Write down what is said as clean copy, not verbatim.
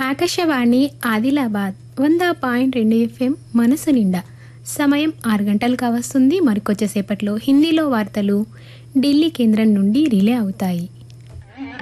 Akashvani Adilabad 100.2 FM మనసు నిండా. సమయం 6 గంటలు కావస్తుంది. మరికొచ్చేసేపట్లో హిందీలో వార్తలు ఢిల్లీ కేంద్రం నుండి రిలే అవుతాయి.